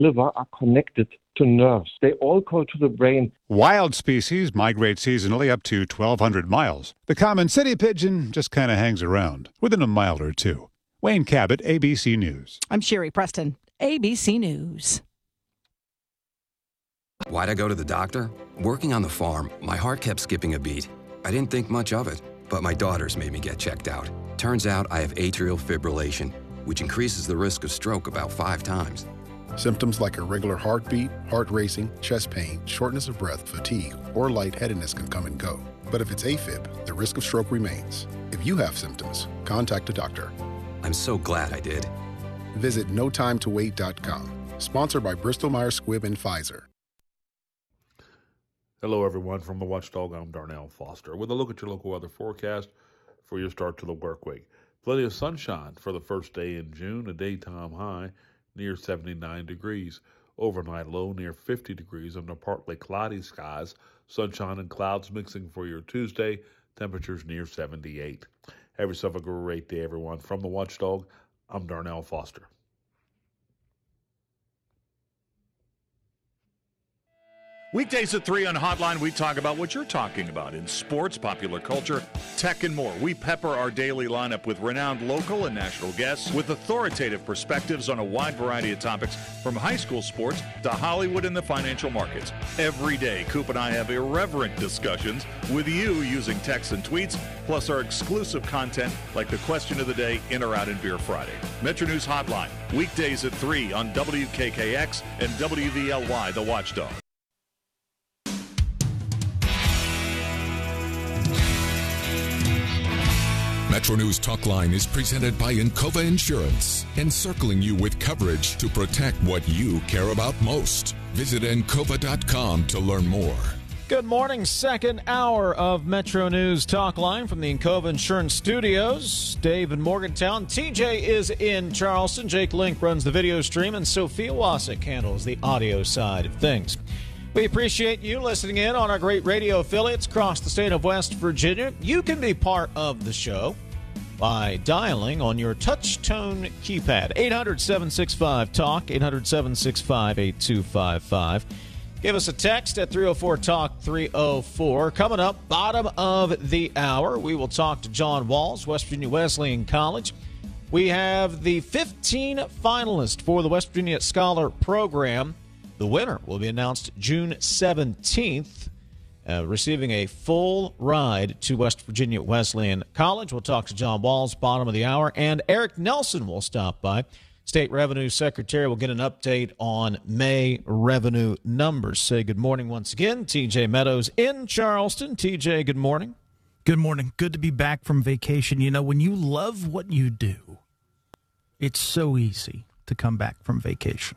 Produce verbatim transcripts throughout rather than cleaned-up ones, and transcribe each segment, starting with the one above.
liver are connected to nerves. They all go to the brain. Wild species migrate seasonally up to twelve hundred miles. The common city pigeon just kind of hangs around, within a mile or two. Wayne Cabot, A B C News. I'm Sherry Preston, A B C News. Why'd I go to the doctor? Working on the farm, my heart kept skipping a beat. I didn't think much of it, but my daughters made me get checked out. Turns out I have atrial fibrillation, which increases the risk of stroke about five times. Symptoms like irregular heartbeat, heart racing, chest pain, shortness of breath, fatigue, or lightheadedness can come and go. But if it's AFib, the risk of stroke remains. If you have symptoms, contact a doctor. I'm so glad I did. Visit no time to wait dot com. Sponsored by Bristol Myers Squibb and Pfizer. Hello, everyone. From the Watchdog, I'm Darnell Foster with a look at your local weather forecast for your start to the work week. Plenty of sunshine for the first day in June, a daytime high near seventy-nine degrees. Overnight low near fifty degrees under partly cloudy skies. Sunshine and clouds mixing for your Tuesday. Temperatures near seventy-eight. Have yourself a great day, everyone. From the Watchdog, I'm Darnell Foster. Weekdays at three on Hotline, we talk about what you're talking about in sports, popular culture, tech, and more. We pepper our daily lineup with renowned local and national guests with authoritative perspectives on a wide variety of topics from high school sports to Hollywood and the financial markets. Every day, Coop and I have irreverent discussions with you using texts and tweets, plus our exclusive content like the question of the day, In or Out in Beer Friday. Metro News Hotline, weekdays at three on W K K X and W V L Y, The Watchdog. Metro News Talkline is presented by Encova Insurance, encircling you with coverage to protect what you care about most. Visit encova dot com to learn more. Good morning, second hour of Metro News Talkline from the Encova Insurance Studios. Dave in Morgantown. T J is in Charleston. Jake Link runs the video stream, and Sophia Wasik handles the audio side of things. We appreciate you listening in on our great radio affiliates across the state of West Virginia. You can be part of the show by dialing on your touch-tone keypad. eight hundred, seven six five, talk, eight hundred, seven six five, eight two five five. Give us a text at three oh four talk, three oh four. Coming up, bottom of the hour, we will talk to John Walls, West Virginia Wesleyan College. We have the fifteen finalists for the West Virginia Scholar Program. The winner will be announced June seventeenth, uh, receiving a full ride to West Virginia Wesleyan College. We'll talk to John Walls, bottom of the hour, and Eric Nelson will stop by. State Revenue Secretary will get an update on May revenue numbers. Say good morning once again. T J Meadows in Charleston. T J, good morning. Good morning. Good to be back from vacation. You know, when you love what you do, it's so easy to come back from vacation.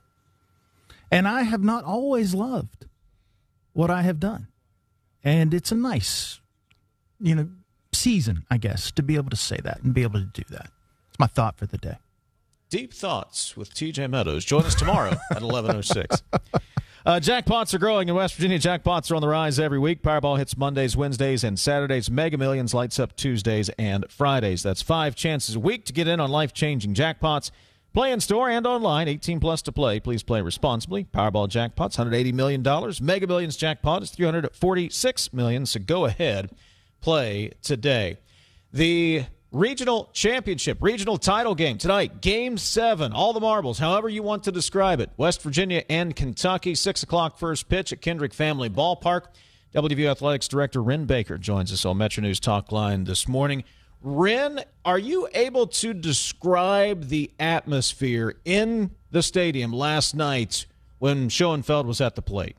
And I have not always loved what I have done. And it's a nice, you know, season, I guess, to be able to say that and be able to do that. It's my thought for the day. Deep Thoughts with T J Meadows. Join us tomorrow at eleven oh six. Uh, jackpots are growing in West Virginia. Jackpots are on the rise every week. Powerball hits Mondays, Wednesdays, and Saturdays. Mega Millions lights up Tuesdays and Fridays. That's five chances a week to get in on life-changing jackpots. Play in store and online, eighteen plus to play. Please play responsibly. Powerball jackpot's one hundred eighty million dollars. Mega Millions jackpot is three hundred forty-six million dollars. So go ahead, play today. The regional championship, regional title game tonight, game seven. All the marbles, however you want to describe it. West Virginia and Kentucky, six o'clock first pitch at Kendrick Family Ballpark. W V U Athletics Director Ren Baker joins us on Metro News Talk Line this morning. Ren, are you able to describe the atmosphere in the stadium last night when Schoenfeld was at the plate?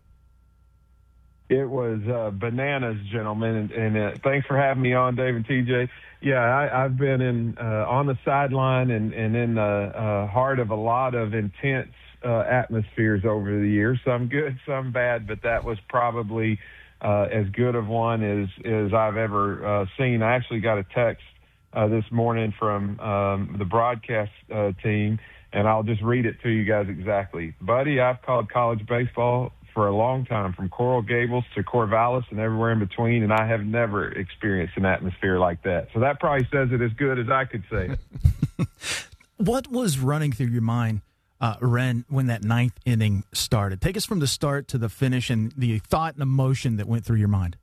It was uh, bananas, gentlemen, and, and uh, thanks for having me on, Dave and T J. Yeah, I, I've been in uh, on the sideline and, and in the uh, heart of a lot of intense uh, atmospheres over the years. Some good, some bad, but that was probably uh, as good of one as, as I've ever uh, seen. I actually got a text Uh, this morning from um, the broadcast uh, team, and I'll just read it to you guys exactly. Buddy, I've called college baseball for a long time, from Coral Gables to Corvallis and everywhere in between, and I have never experienced an atmosphere like that. So that probably says it as good as I could say it. What was running through your mind uh, Ren, when that ninth inning started. Take us from the start to the finish and the thought and emotion that went through your mind.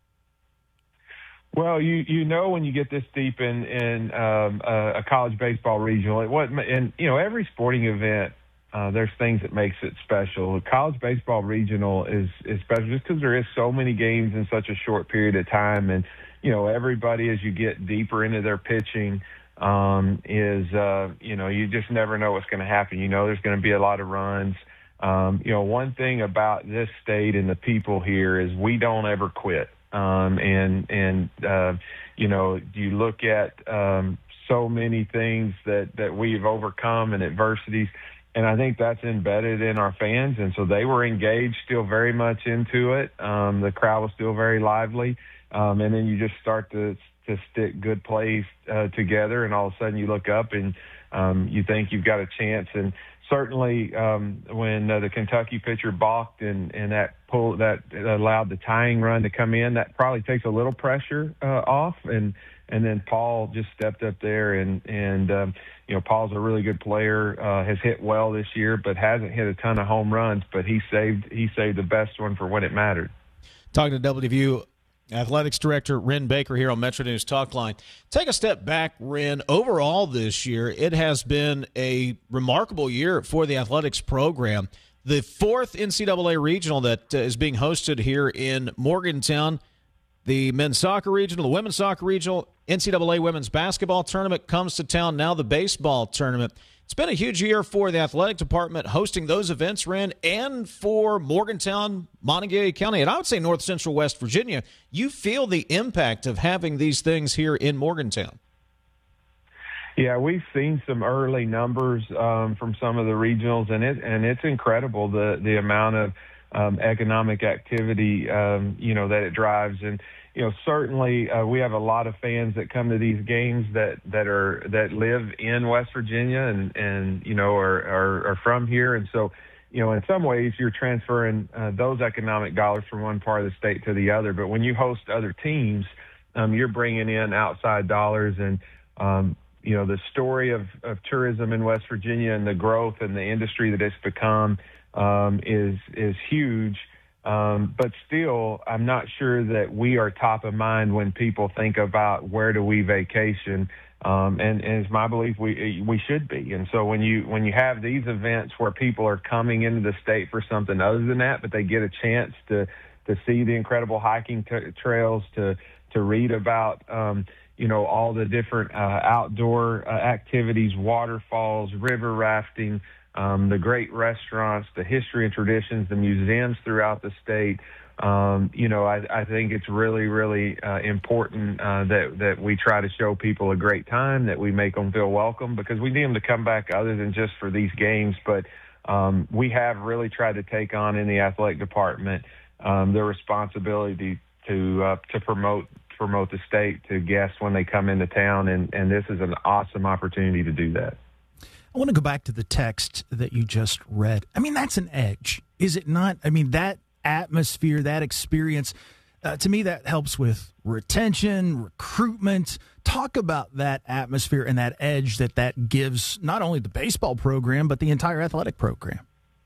Well, you you know when you get this deep in in um, a, a college baseball regional, it wasn't, and you know every sporting event, uh, there's things that makes it special. The college baseball regional is is special just because there is so many games in such a short period of time, and you know everybody as you get deeper into their pitching um, is uh, you know you just never know what's going to happen. You know there's going to be a lot of runs. Um, you know one thing about this state and the people here is we don't ever quit. Um, and, and, uh, you know, you look at, um, so many things that, that we've overcome and adversities, and I think that's embedded in our fans. And so they were engaged still very much into it. Um, the crowd was still very lively. Um, and then you just start to, to stick good plays, uh, together. And all of a sudden you look up and, um, you think you've got a chance. And certainly, um, when uh, the Kentucky pitcher balked and, and that pull that allowed the tying run to come in, that probably takes a little pressure uh, off. And and then Paul just stepped up there, and and um, you know Paul's a really good player, uh, has hit well this year, but hasn't hit a ton of home runs. But he saved he saved the best one for when it mattered. Talking to W V U Athletics Director Ren Baker here on Metro News Talk Line. Take a step back, Ren. Overall this year, it has been a remarkable year for the athletics program. The fourth N C double A regional that uh, is being hosted here in Morgantown, the men's soccer regional, the women's soccer regional, N C double A women's basketball tournament comes to town, now the baseball tournament. It's been a huge year for the athletic department hosting those events, Ren, and for Morgantown, Montague County, and I would say north central West Virginia. You feel the impact of having these things here in Morgantown. Yeah, we've seen some early numbers um, from some of the regionals, and it and it's incredible the the amount of um, economic activity um, you know that it drives. And you know certainly uh, we have a lot of fans that come to these games that that are that live in West Virginia and and you know are are, are from here, and so you know in some ways you're transferring uh, those economic dollars from one part of the state to the other. But when you host other teams, um, you're bringing in outside dollars. And um, you know, the story of, of tourism in West Virginia and the growth and the industry that it's become um, is is huge. Um, but still, I'm not sure that we are top of mind when people think about where do we vacation. Um, and, and it's my belief we we should be. And so when you when you have these events where people are coming into the state for something other than that, but they get a chance to to see the incredible hiking t- trails, to to read about um, you know, all the different uh, outdoor uh, activities, waterfalls, river rafting, um, the great restaurants, the history and traditions, the museums throughout the state. Um, you know, I, I think it's really, really uh, important uh, that, that we try to show people a great time, that we make them feel welcome, because we need them to come back other than just for these games. But um, we have really tried to take on in the athletic department um, the responsibility to uh, to promote promote the state to guests when they come into town, and, and this is an awesome opportunity to do that. I want to go back to the text that you just read. I mean, that's an edge, is it not? I mean, that atmosphere, that experience, uh, to me, that helps with retention, recruitment. Talk about that atmosphere and that edge that that gives not only the baseball program, but the entire athletic program.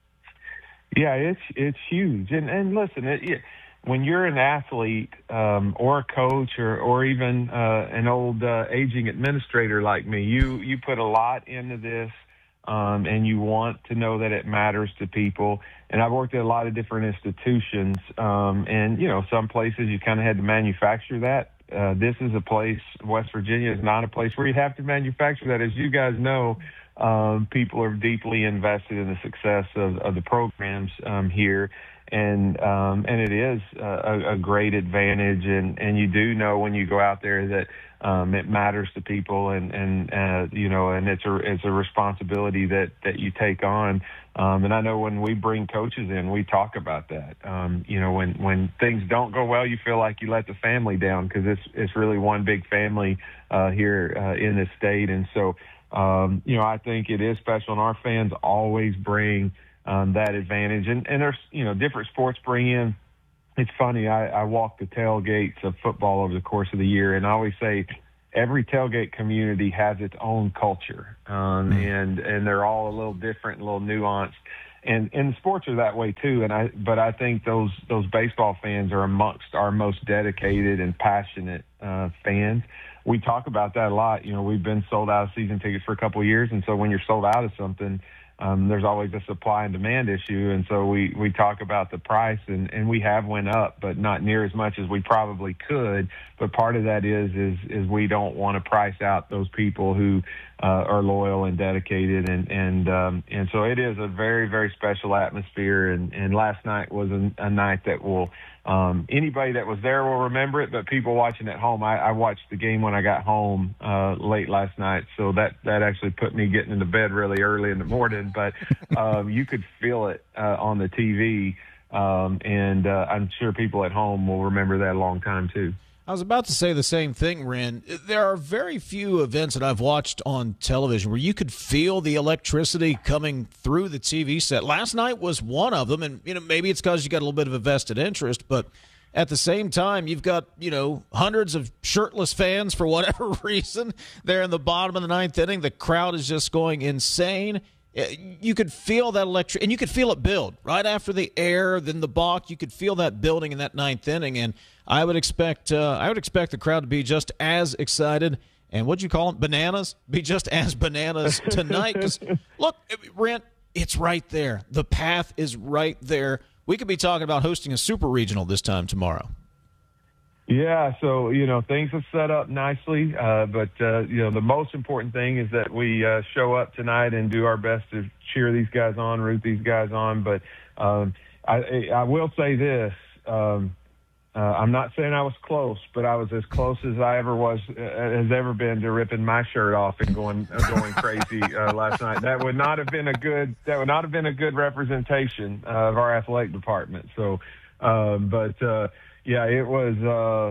Yeah, it's it's huge. And, and listen, it, it when you're an athlete um, or a coach or, or even uh, an old uh, aging administrator like me, you, you put a lot into this, um, and you want to know that it matters to people. And I've worked at a lot of different institutions, um, and, you know, some places you kind of had to manufacture that. Uh, this is a place, West Virginia is not a place where you have to manufacture that. As you guys know, um, people are deeply invested in the success of, of the programs um, here. And um, and it is a, a great advantage, and, and you do know when you go out there that um, it matters to people, and and uh, you know, and it's a it's a responsibility that, that you take on. Um, and I know when we bring coaches in, we talk about that. Um, you know, when, when things don't go well, you feel like you let the family down, because it's it's really one big family uh, here uh, in this state. And so, um, you know, I think it is special, and our fans always bring Um, that advantage. And, and there's, you know, different sports bring in. It's funny, I, I walk the tailgates of football over the course of the year, and I always say every tailgate community has its own culture, um, and and they're all a little different, a little nuanced. And and sports are that way too. And I, but I think those those baseball fans are amongst our most dedicated and passionate uh, fans. We talk about that a lot. You know, we've been sold out of season tickets for a couple of years, and so when you're sold out of something, um, there's always a supply and demand issue. And so we we talk about the price, and and we have went up, but not near as much as we probably could. But part of that is is is we don't want to price out those people who uh, are loyal and dedicated, and and um, and so it is a very very special atmosphere. And and last night was a, a night that will. Um, anybody that was there will remember it, but people watching at home, I, I watched the game when I got home uh, late last night, so that, that actually put me getting into bed really early in the morning, but um, you could feel it uh, on the T V, um, and uh, I'm sure people at home will remember that a long time too. I was about to say the same thing, Ren. There are very few events that I've watched on television where you could feel the electricity coming through the T V set. Last night was one of them, and you know maybe it's because you got a little bit of a vested interest, but at the same time, you've got you know hundreds of shirtless fans for whatever reason. They're in the bottom of the ninth inning. The crowd is just going insane. You could feel that electric, and you could feel it build right after the air, then the balk. You could feel that building in that ninth inning, and I would expect uh, I would expect the crowd to be just as excited, and what'd you call them, bananas? Be just as bananas tonight. Because look, Rent, it's right there. The path is right there. We could be talking about hosting a super regional this time tomorrow. Yeah, so, you know, things have set up nicely, uh, but, uh, you know, the most important thing is that we uh, show up tonight and do our best to cheer these guys on, root these guys on. But um, I, I will say this. Um, uh, I'm not saying I was close, but I was as close as I ever was, uh, has ever been to ripping my shirt off and going uh, going crazy uh, last night. That would not have been a good, that would not have been a good representation uh, of our athletic department. So, um, but, uh, yeah, it was uh,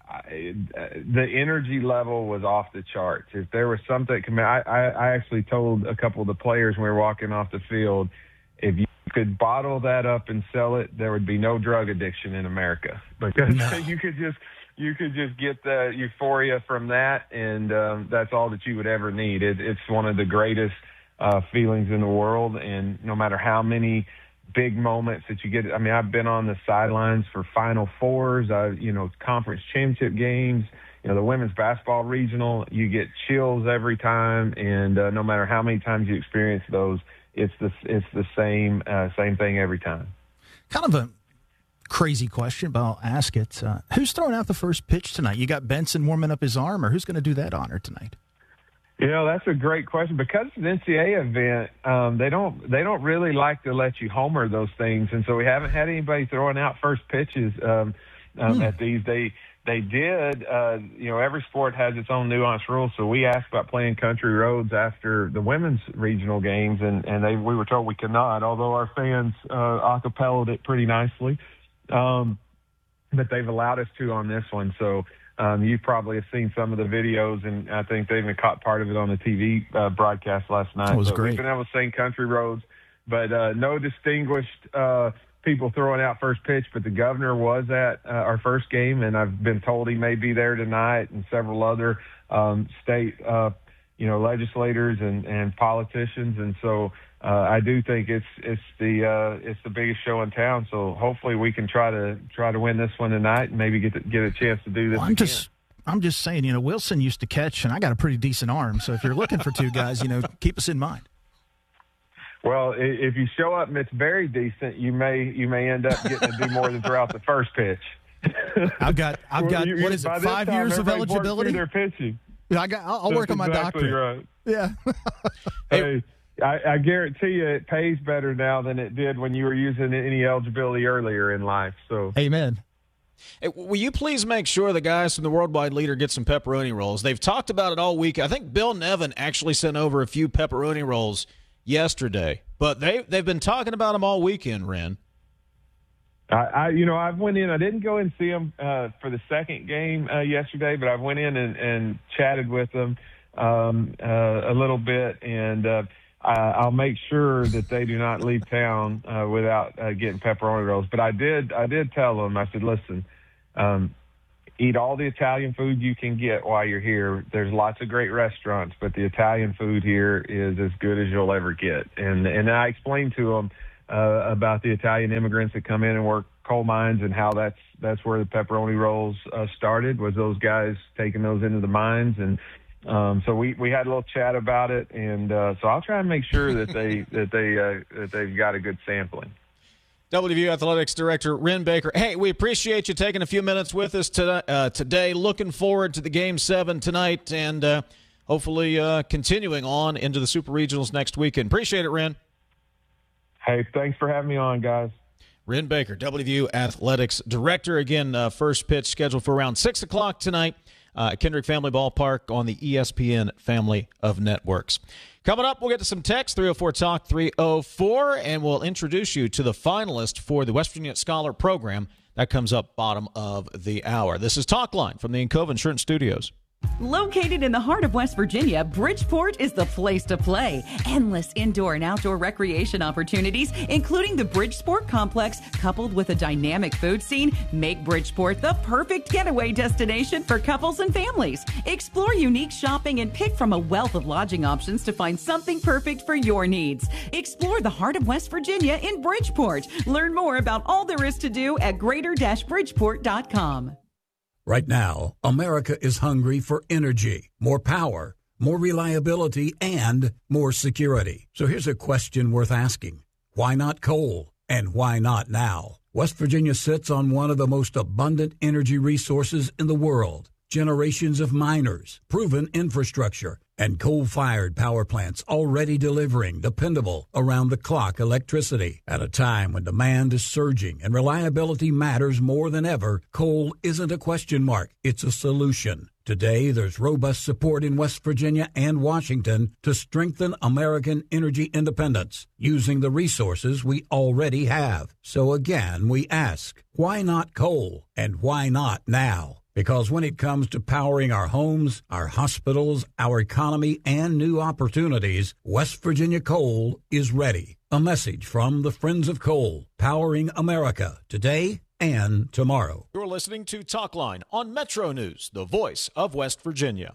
I, the energy level was off the charts. If there was something, I, I, I actually told a couple of the players when we were walking off the field, if you could bottle that up and sell it, there would be no drug addiction in America, because no. you could just you could just get the euphoria from that, and um, that's all that you would ever need. It, it's one of the greatest uh, feelings in the world, and no matter how many big moments that you get. I mean, I've been on the sidelines for Final Fours, uh, you know, conference championship games, you know, the women's basketball regional. You get chills every time, and uh, no matter how many times you experience those, it's the it's the same uh, same thing every time. Kind of a crazy question, but I'll ask it. Uh, who's throwing out the first pitch tonight? You got Benson warming up his arm, or who's going to do that honor tonight? You know, that's a great question. Because it's an N C A A event, um, they don't they don't really like to let you homer those things, and so we haven't had anybody throwing out first pitches um, um, hmm. at these. They they did. Uh, you know, every sport has its own nuanced rules. So we asked about playing country roads after the women's regional games, and and they we were told we could not. Although our fans uh, acapellaed it pretty nicely, um, but they've allowed us to on this one. So. Um, you probably have seen some of the videos, and I think they even caught part of it on the T V uh, broadcast last night. It was but great. We've been able to sing country roads, but uh, no distinguished uh, people throwing out first pitch. But the governor was at uh, our first game, and I've been told he may be there tonight, and several other um, state, uh, you know, legislators and, and politicians. And so uh, I do think it's it's the uh, it's the biggest show in town. So hopefully we can try to try to win this one tonight, and maybe get to, get a chance to do this. Well, I'm again. just I'm just saying, you know, Wilson used to catch, and I got a pretty decent arm. So if you're looking for two guys, you know, keep us in mind. Well, if you show up and it's very decent, you may you may end up getting to do more than throw out the first pitch. I've got I've got you, what is it five time, years of eligibility? They're pitching. Yeah, I got. I'll, I'll work on my exactly doctorate. Right. Yeah. Hey, I, I guarantee you, it pays better now than it did when you were using any eligibility earlier in life. So, amen. Hey, will you please make sure the guys from the Worldwide Leader get some pepperoni rolls? They've talked about it all week. I think Bill Nevin actually sent over a few pepperoni rolls yesterday, but they they've been talking about them all weekend, Ren. I, I you know, I went in. I didn't go and see them uh, for the second game uh, yesterday, but I went in and, and chatted with them um, uh, a little bit, and uh, I, I'll make sure that they do not leave town uh, without uh, getting pepperoni rolls. But I did, I did tell them. I said, listen, um, eat all the Italian food you can get while you're here. There's lots of great restaurants, but the Italian food here is as good as you'll ever get. And and I explained to them uh, about the Italian immigrants that come in and work coal mines and how that's that's where the pepperoni rolls uh, started, was those guys taking those into the mines. And um, so we, we had a little chat about it. And uh, so I'll try and make sure that they that they uh, that they've got a good sampling. W V U Athletics Director Wren Baker. Hey, we appreciate you taking a few minutes with us to, uh, today. Looking forward to the Game seven tonight and uh, hopefully uh, continuing on into the Super Regionals next weekend. Appreciate it, Wren. Hey, thanks for having me on, guys. Wren Baker, W V U Athletics Director. Again, uh, first pitch scheduled for around six o'clock tonight uh, at Kendrick Family Ballpark on the E S P N family of networks. Coming up, we'll get to some text, three oh four talk three oh four, and we'll introduce you to the finalist for the West Virginia Scholar Program. That comes up bottom of the hour. This is Talk Line from the Encova Insurance Studios. Located in the heart of West Virginia, Bridgeport is the place to play. Endless indoor and outdoor recreation opportunities, including the Bridgeport Complex, coupled with a dynamic food scene, make Bridgeport the perfect getaway destination for couples and families. Explore unique shopping and pick from a wealth of lodging options to find something perfect for your needs. Explore the heart of West Virginia in Bridgeport. Learn more about all there is to do at greater bridgeport dot com. Right now, America is hungry for energy, more power, more reliability, and more security. So here's a question worth asking. Why not coal? And why not now? West Virginia sits on one of the most abundant energy resources in the world. Generations of miners, proven infrastructure, and coal-fired power plants already delivering dependable, around-the-clock electricity. At a time when demand is surging and reliability matters more than ever, coal isn't a question mark, it's a solution. Today, there's robust support in West Virginia and Washington to strengthen American energy independence using the resources we already have. So again, we ask, why not coal? And why not now? Because when it comes to powering our homes, our hospitals, our economy, and new opportunities, West Virginia Coal is ready. A message from the Friends of Coal, powering America today and tomorrow. You're listening to Talk Line on Metro News, the voice of West Virginia.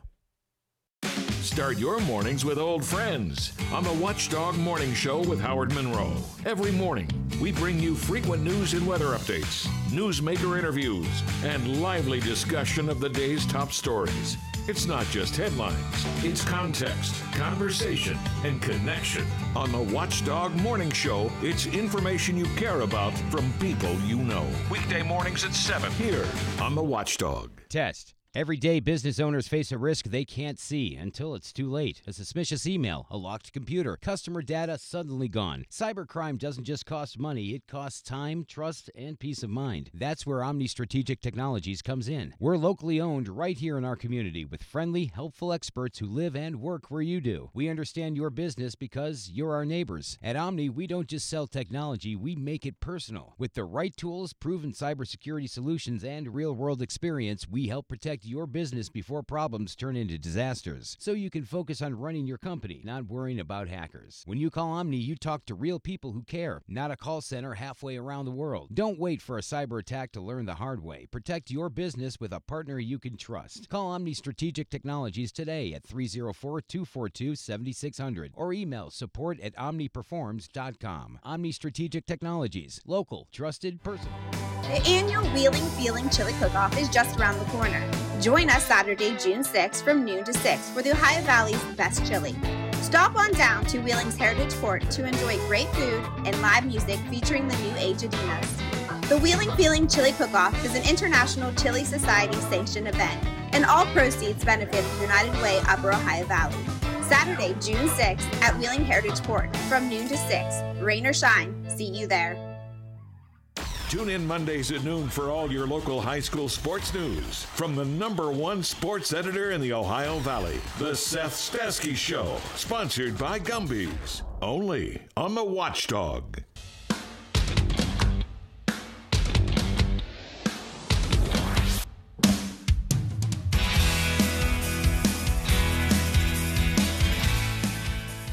Start your mornings with old friends on the Watchdog Morning Show with Howard Monroe. Every morning, we bring you frequent news and weather updates, newsmaker interviews, and lively discussion of the day's top stories. It's not just headlines, it's context, conversation, and connection. On the Watchdog Morning Show, it's information you care about from people you know. Weekday mornings at seven here on the Watchdog. Test. Every day, business owners face a risk they can't see until it's too late. A suspicious email, a locked computer, customer data suddenly gone. Cybercrime doesn't just cost money, it costs time, trust, and peace of mind. That's where Omni Strategic Technologies comes in. We're locally owned right here in our community with friendly, helpful experts who live and work where you do. We understand your business because you're our neighbors. At Omni, we don't just sell technology, we make it personal. With the right tools, proven cybersecurity solutions, and real-world experience, we help protect your business before problems turn into disasters, so you can focus on running your company, not worrying about hackers. When you call Omni, you talk to real people who care, not a call center halfway around the world. Don't wait for a cyber attack to learn the hard way. Protect your business with a partner you can trust. Call Omni Strategic Technologies today at three oh four, two four two, seven six zero zero or email support at omniperforms dot com. Omni Strategic Technologies. Local, trusted, personal. The annual Wheeling Feeling Chili Cook-Off is just around the corner. Join us Saturday, June sixth from noon to six for the Ohio Valley's best chili. Stop on down to Wheeling's Heritage Court to enjoy great food and live music featuring the New Age Adinas. The Wheeling Feeling Chili Cook-Off is an International Chili Society sanctioned event, and all proceeds benefit the United Way Upper Ohio Valley. Saturday, June sixth at Wheeling Heritage Court from noon to six. Rain or shine, see you there. Tune in Mondays at noon for all your local high school sports news from the number one sports editor in the Ohio Valley, The Seth Stasky Show, sponsored by Gumby's, only on the Watchdog.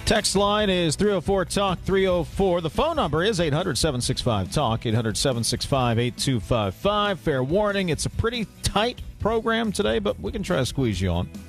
Text line is three oh four talk three oh four. The phone number is eight hundred, seven six five, talk, eight hundred, seven six five, eight two five five. Fair warning, it's a pretty tight program today, but we can try to squeeze you on.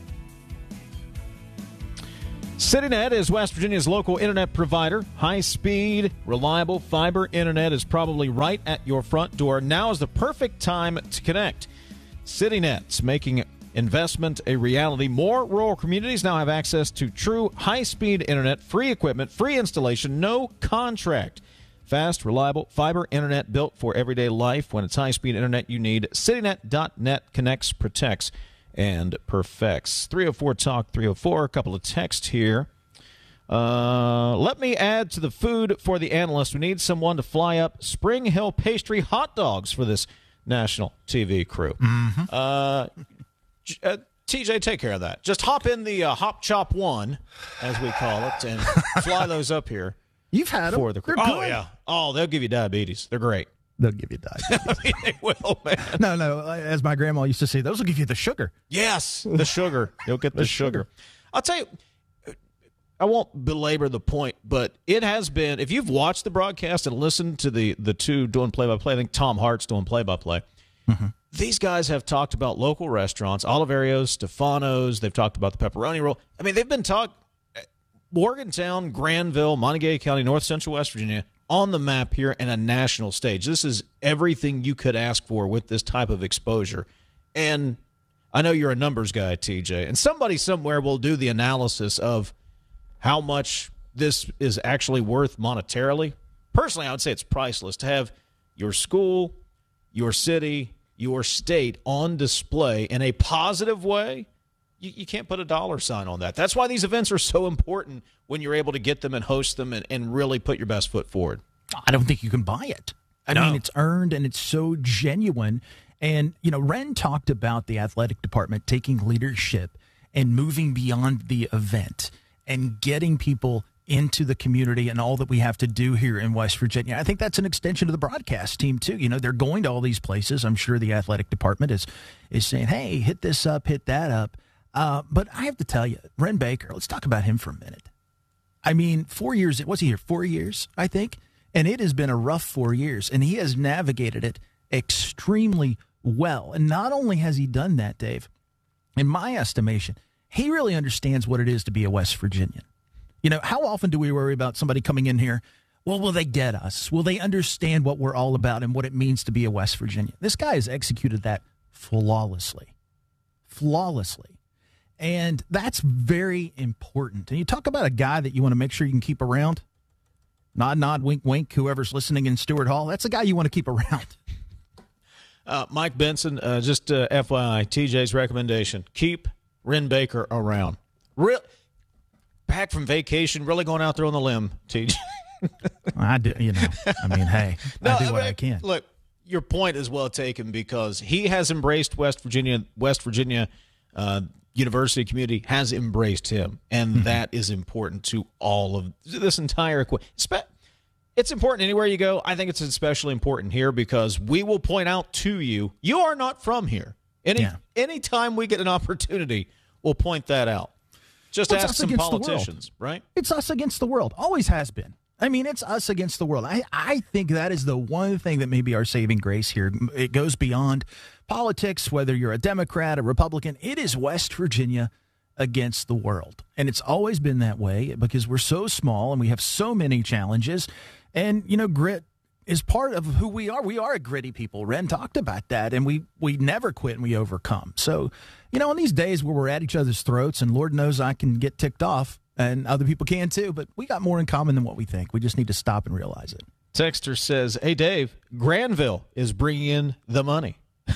CityNet is West Virginia's local internet provider. High-speed, reliable fiber internet is probably right at your front door. Now is the perfect time to connect. CityNet's making investment a reality. More rural communities now have access to true high-speed internet, free equipment, free installation, no contract. Fast, reliable fiber internet built for everyday life. When it's high-speed internet you need, CityNet dot net connects, protects, and perfects. three oh four talk three oh four. A couple of texts here. Uh, let me add to the food for the analyst. We need someone to fly up Spring Hill Pastry hot dogs for this national T V crew. Mm-hmm. Uh, uh, T J, take care of that. Just hop in the uh, Hop Chop One, as we call it, and fly those up here. You've had them. For the crew. They're Oh, good. yeah. Oh, they'll give you diabetes. They're great. They'll give you diabetes. I mean, they will, man. No, no. As my grandma used to say, those will give you the sugar. Yes, the sugar. You'll get the, The sugar. sugar. I'll tell you, I won't belabor the point, but it has been, if you've watched the broadcast and listened to the, the two doing play-by-play, I think Tom Hart's doing play-by-play, mm-hmm. these guys have talked about local restaurants, Oliverios, Stefano's. They've talked about the pepperoni roll. I mean, they've been talking Morgantown, Granville, Montague County, North Central West Virginia, on the map here and a national stage. This is everything you could ask for with this type of exposure. And I know you're a numbers guy, T J, and somebody somewhere will do the analysis of how much this is actually worth monetarily. Personally, I would say it's priceless to have your school, your city, your state on display in a positive way. You, you can't put a dollar sign on that. That's why these events are so important when you're able to get them and host them and, and really put your best foot forward. I don't think you can buy it. I No. mean, it's earned and it's so genuine. And, you know, Ren talked about the athletic department taking leadership and moving beyond the event and getting people into the community and all that we have to do here in West Virginia. I think that's an extension of the broadcast team, too. You know, they're going to all these places. I'm sure the athletic department is is saying, hey, hit this up, hit that up. Uh, but I have to tell you, Ren Baker, let's talk about him for a minute. I mean, four years, what's he here? Four years, I think. And it has been a rough four years, and he has navigated it extremely well. And not only has he done that, Dave, in my estimation, he really understands what it is to be a West Virginian. You know, how often do we worry about somebody coming in here? Well, will they get us? Will they understand what we're all about and what it means to be a West Virginian? This guy has executed that flawlessly. Flawlessly. And that's very important. And you talk about a guy that you want to make sure you can keep around. Nod, nod, wink, wink, whoever's listening in Stewart Hall. That's a guy you want to keep around. Uh, Mike Benson, uh, just uh, F Y I, T J's recommendation, keep Ren Baker around. Real, back from vacation, really going out there on the limb, T J. I do, you know, I mean, hey, No, I do I what mean, I can. Look, your point is well taken because he has embraced West Virginia. West Virginia uh, University community has embraced him, and Mm-hmm. that is important to all of this entire equation. It's important anywhere you go. I think it's especially important here because we will point out to you, you are not from here. Any Yeah. Anytime we get an opportunity, we'll point that out. Just Well, it's ask us some against the world. politicians, right? It's us against the world. Always has been. I mean, it's us against the world. I, I think that is the one thing that may be our saving grace here. It goes beyond politics, whether you're a Democrat, a Republican. It is West Virginia against the world. And it's always been that way because we're so small and we have so many challenges. And, you know, grit is part of who we are. We are a gritty people. Ren talked about that. And we, we never quit and we overcome. So, you know, in these days where we're at each other's throats, and Lord knows I can get ticked off, and other people can too, but we got more in common than what we think. We just need to stop and realize it. Texter says, hey, Dave, Granville is bringing in the money.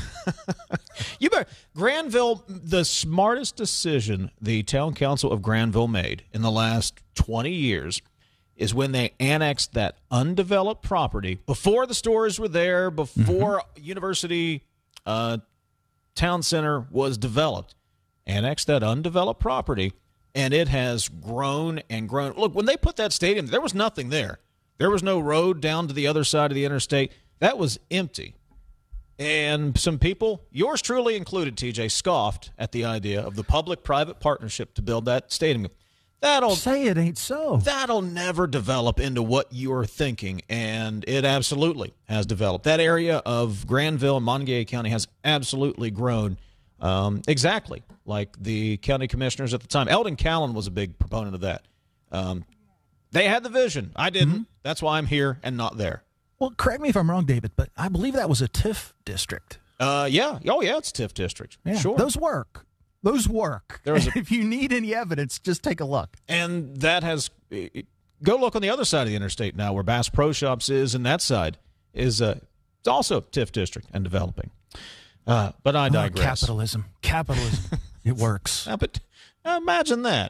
You better, Granville, the smartest decision the town council of Granville made in the last twenty years is when they annexed that undeveloped property before the stores were there, before mm-hmm. University uh, Town Center was developed. Annexed that undeveloped property, and it has grown and grown. Look, when they put that stadium, there was nothing there. There was no road down to the other side of the interstate. That was empty. And some people, yours truly included, T J, scoffed at the idea of the public-private partnership to build that stadium. That'll say it ain't so. That'll never develop into what you're thinking, and it absolutely has developed. That area of Granville and Montague County has absolutely grown um, exactly like the county commissioners at the time. Eldon Callan was a big proponent of that. Um, they had the vision. I didn't. Mm-hmm. That's why I'm here and not there. Well, correct me if I'm wrong, David, but I believe that was a TIF district. Uh, yeah. Oh, yeah, it's a TIF district. Yeah, sure. Those work. Those work. There was a, if you need any evidence, just take a look. And that has go look on the other side of the interstate now, where Bass Pro Shops is, and that side is uh, it's also TIF district and developing. Uh, but I digress. Oh, capitalism, capitalism, it works. Yeah, but imagine that.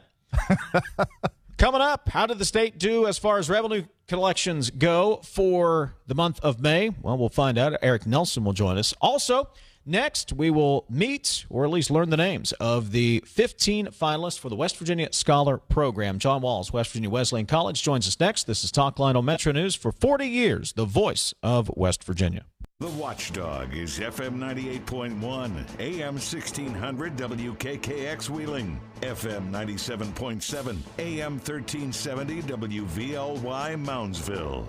Coming up, how did the state do as far as revenue collections go for the month of May? Well, we'll find out. Eric Nelson will join us. Also, next, we will meet, or at least learn the names, of the fifteen finalists for the West Virginia Scholar Program. John Walls, West Virginia Wesleyan College, joins us next. This is Talk Line on Metro News. For forty years, the voice of West Virginia. The Watchdog is F M ninety-eight point one, A M sixteen hundred W K K X Wheeling, F M ninety-seven point seven, A M thirteen seventy W V L Y Moundsville.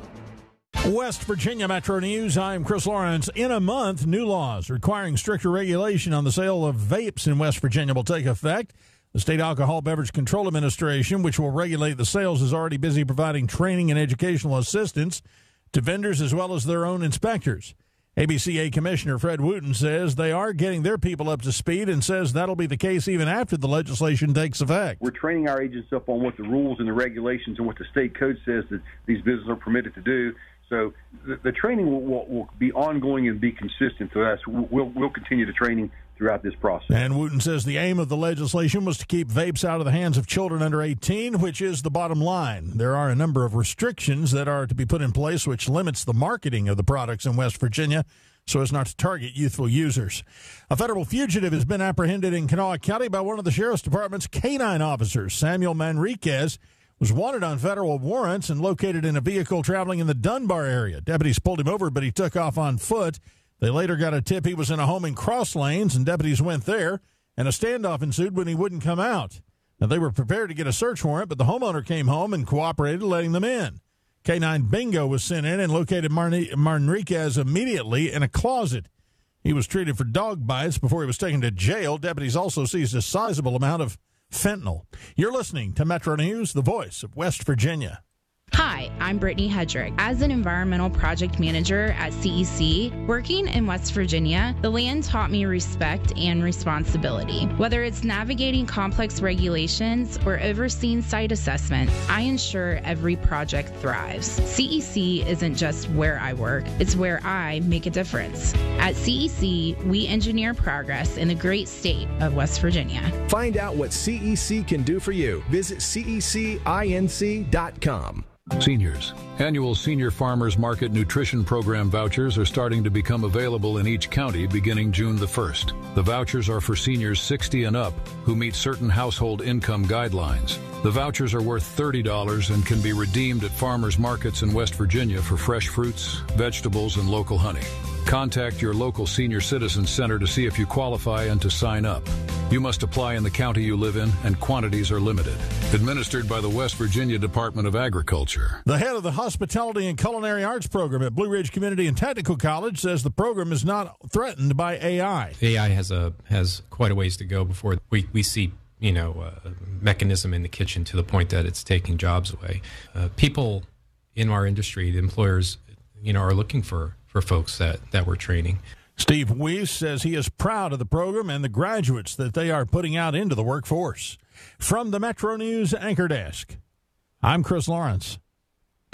West Virginia Metro News, I'm Chris Lawrence. In a month, new laws requiring stricter regulation on the sale of vapes in West Virginia will take effect. The State Alcohol Beverage Control Administration, which will regulate the sales, is already busy providing training and educational assistance to vendors as well as their own inspectors. A B C A Commissioner Fred Wooten says they are getting their people up to speed and says that'll be the case even after the legislation takes effect. We're training our agents up on what the rules and the regulations and what the state code says that these businesses are permitted to do. So the, the training will, will, will be ongoing and be consistent to us. We'll, we'll continue the training throughout this process. And Wooten says the aim of the legislation was to keep vapes out of the hands of children under eighteen, which is the bottom line. There are a number of restrictions that are to be put in place, which limits the marketing of the products in West Virginia so as not to target youthful users. A federal fugitive has been apprehended in Kanawha County by one of the Sheriff's Department's canine officers. Samuel Manriquez was wanted on federal warrants and located in a vehicle traveling in the Dunbar area. Deputies pulled him over, but he took off on foot. They later got a tip he was in a home in Cross Lanes, and deputies went there, and a standoff ensued when he wouldn't come out. Now, they were prepared to get a search warrant, but the homeowner came home and cooperated, letting them in. K nine Bingo was sent in and located Marni- Manriquez immediately in a closet. He was treated for dog bites before he was taken to jail. Deputies also seized a sizable amount of fentanyl. You're listening to Metro News, the voice of West Virginia. Hi, I'm Brittany Hedrick. As an environmental project manager at C E C, working in West Virginia, the land taught me respect and responsibility. Whether it's navigating complex regulations or overseeing site assessment, I ensure every project thrives. C E C isn't just where I work, it's where I make a difference. At C E C, we engineer progress in the great state of West Virginia. Find out what C E C can do for you. Visit C E C inc dot com. Seniors. Annual Senior Farmers Market Nutrition Program vouchers are starting to become available in each county beginning June the first. The vouchers are for seniors sixty and up who meet certain household income guidelines. The vouchers are worth thirty dollars and can be redeemed at farmers markets in West Virginia for fresh fruits, vegetables, and local honey. Contact your local senior citizen center to see if you qualify and to sign up. You must apply in the county you live in, and quantities are limited. Administered by the West Virginia Department of Agriculture. The head of the Hospitality and Culinary Arts program at Blue Ridge Community and Technical College says the program is not threatened by A I. A I has a has quite a ways to go before we, we see you know a mechanism in the kitchen to the point that it's taking jobs away. Uh, people in our industry, the employers, you know, are looking for for folks that, that we're training. Steve Weiss says he is proud of the program and the graduates that they are putting out into the workforce. From the Metro News Anchor Desk, I'm Chris Lawrence.